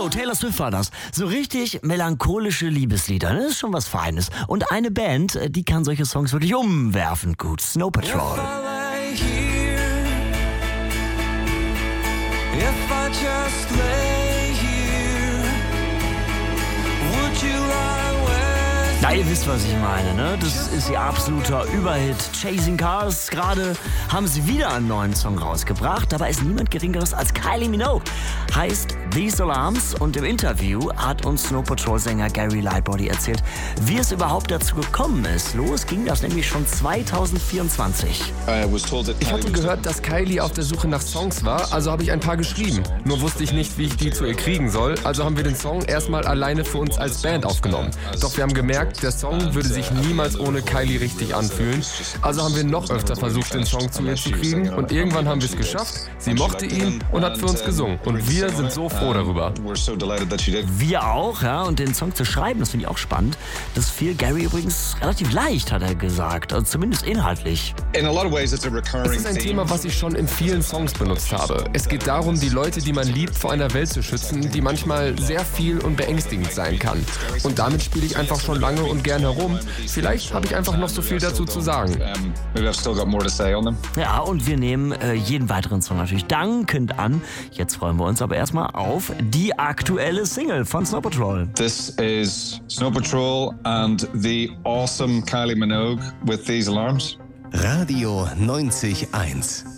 Minogue, Taylor Swift war das. So richtig melancholische Liebeslieder, das ist schon was Feines. Und eine Band, die kann solche Songs wirklich umwerfend gut. Snow Patrol. If I just lay here, would you lie with Ja, ihr wisst, was ich meine, ne? Das ist ihr absoluter Überhit. Chasing Cars. Gerade haben sie wieder einen neuen Song rausgebracht. Dabei ist niemand Geringeres als Kylie Minogue. Heißt These Alarms. Und im Interview hat uns Snow Patrol-Sänger Gary Lightbody erzählt, wie es überhaupt dazu gekommen ist. Los ging das nämlich schon 2024. Ich hatte gehört, dass Kylie auf der Suche nach Songs war, also habe ich ein paar geschrieben. Nur wusste ich nicht, wie ich die zu ihr kriegen soll, also haben wir den Song erstmal alleine für uns als Band aufgenommen. Doch wir haben gemerkt, der Song würde sich niemals ohne Kylie richtig anfühlen. Also haben wir noch öfter versucht, den Song zu ihr zu kriegen und irgendwann haben wir es geschafft. Sie mochte ihn und hat für uns gesungen. Und wir sind so froh darüber. Wir auch, ja. Und den Song zu schreiben, das finde ich auch spannend. Das fiel Gary übrigens relativ leicht, hat er gesagt. Also zumindest inhaltlich. Es ist ein Thema, was ich schon in vielen Songs benutzt habe. Es geht darum, die Leute, die man liebt, vor einer Welt zu schützen, die manchmal sehr viel und beängstigend sein kann. Und damit spiele ich einfach schon lange und gern herum. Vielleicht habe ich einfach noch so viel dazu zu sagen. Ja, und wir nehmen jeden weiteren Song natürlich dankend an. Jetzt freuen wir uns aber erstmal auf die aktuelle Single von Snow Patrol. This is Snow Patrol and the awesome Kylie Minogue with These Alarms. Radio 90.1